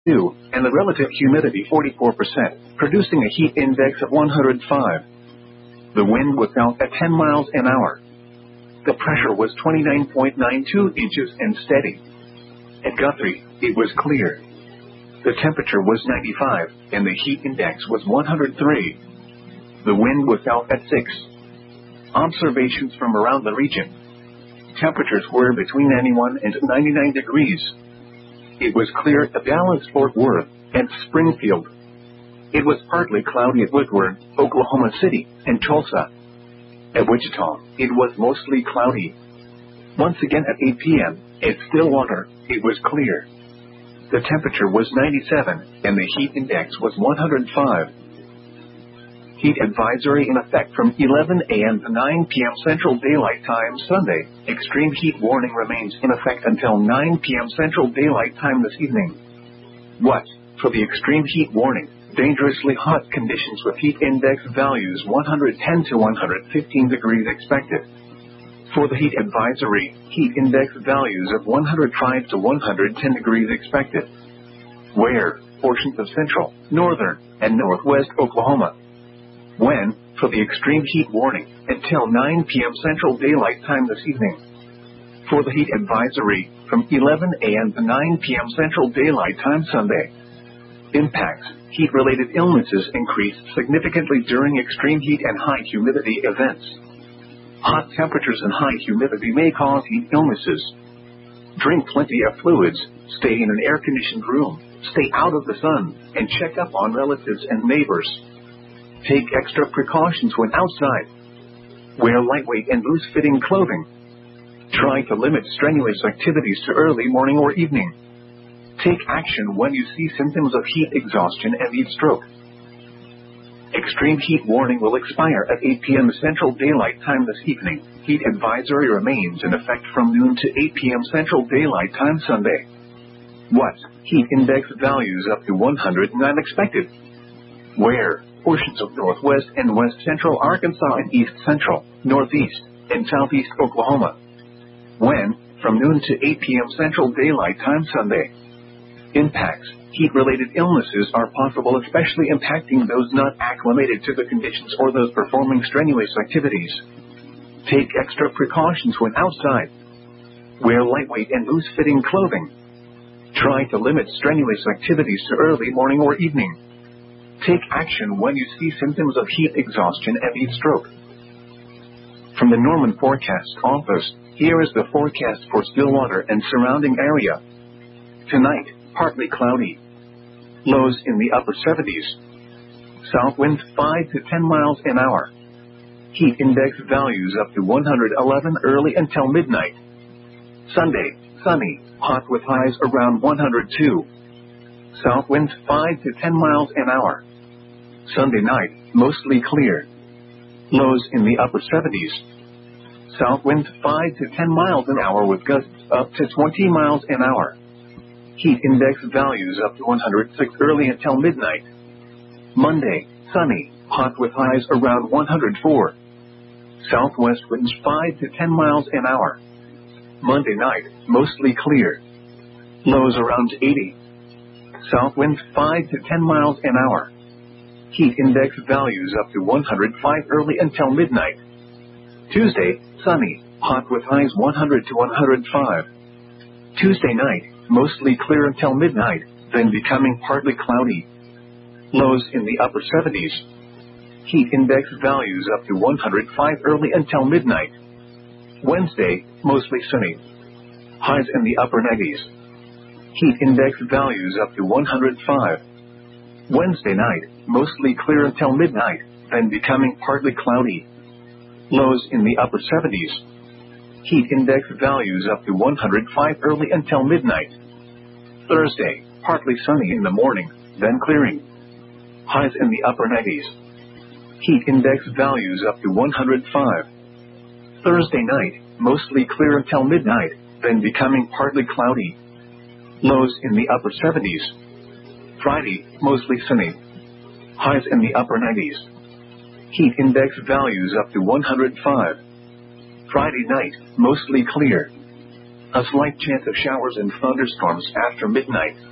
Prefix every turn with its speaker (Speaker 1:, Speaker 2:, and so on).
Speaker 1: and the relative humidity 44%, producing a heat index of 105. The wind was out at 10 miles an hour. The pressure was 29.92 inches and steady. At Guthrie, it was clear. The temperature was 95, and the heat index was 103. The wind was out at 6. Observations from around the region. Temperatures were between 91 and 99 degrees. It was clear at Dallas, Fort Worth, and Springfield. It was partly cloudy at Woodward, Oklahoma City, and Tulsa. At Wichita, it was mostly cloudy. Once again at 8 p.m., at Stillwater, it was clear. The temperature was 97, and the heat index was 105. Heat advisory in effect from 11 a.m. to 9 p.m. Central Daylight Time Sunday. Extreme heat warning remains in effect until 9 p.m. Central Daylight Time this evening. What? For the extreme heat warning, dangerously hot conditions with heat index values 110 to 115 degrees expected. For the heat advisory, heat index values of 105 to 110 degrees expected. Where? Portions of central, northern, and northwest Oklahoma. When? For the extreme heat warning, until 9 p.m. Central Daylight Time this evening. For the heat advisory, from 11 a.m. to 9 p.m. Central Daylight Time Sunday. Impacts. Heat-related illnesses increased significantly during extreme heat and high humidity events. Hot temperatures and high humidity may cause heat illnesses. Drink plenty of fluids, stay in an air-conditioned room, stay out of the sun, and check up on relatives and neighbors. Take extra precautions when outside. Wear lightweight and loose-fitting clothing. Try to limit strenuous activities to early morning or evening. Take action when you see symptoms of heat exhaustion and heat stroke. Extreme heat warning will expire at 8 p.m. Central Daylight Time this evening. Heat advisory remains in effect from noon to 8 p.m. Central Daylight Time Sunday. What? Heat index values up to 109 expected. Where? Portions of northwest and west central Arkansas and east central, northeast, and southeast Oklahoma. When? From noon to 8 p.m. Central Daylight Time Sunday. Impacts. Heat-related illnesses are possible, especially impacting those not acclimated to the conditions or those performing strenuous activities. Take extra precautions when outside. Wear lightweight and loose-fitting clothing. Try to limit strenuous activities to early morning or evening. Take action when you see symptoms of heat exhaustion and heat stroke. From the Norman Forecast Office, here is the forecast for Stillwater and surrounding area. Tonight, partly cloudy. Lows in the upper 70s. South winds 5 to 10 miles an hour. Heat index values up to 111 early until midnight. Sunday, sunny, hot with highs around 102. South winds 5 to 10 miles an hour. Sunday night, mostly clear. Lows in the upper 70s. South winds 5 to 10 miles an hour with gusts up to 20 miles an hour. Heat index values up to 106 early until midnight. Monday, sunny, hot with highs around 104. Southwest winds 5 to 10 miles an hour. Monday night, mostly clear. Lows around 80. South winds 5 to 10 miles an hour. Heat index values up to 105 early until midnight. Tuesday, sunny, hot with highs 100 to 105. Tuesday night, mostly clear until midnight, then becoming partly cloudy. Lows in the upper 70s. Heat index values up to 105 early until midnight. Wednesday, mostly sunny. Highs in the upper 90s. Heat index values up to 105. Wednesday night, mostly clear until midnight, then becoming partly cloudy. Lows in the upper 70s. Heat index values up to 105 early until midnight. Thursday, partly sunny in the morning, then clearing. Highs in the upper 90s. Heat index values up to 105. Thursday night, mostly clear until midnight, then becoming partly cloudy. Lows in the upper 70s. Friday, mostly sunny. Highs in the upper 90s. Heat index values up to 105. Friday night, mostly clear. A slight chance of showers and thunderstorms after midnight.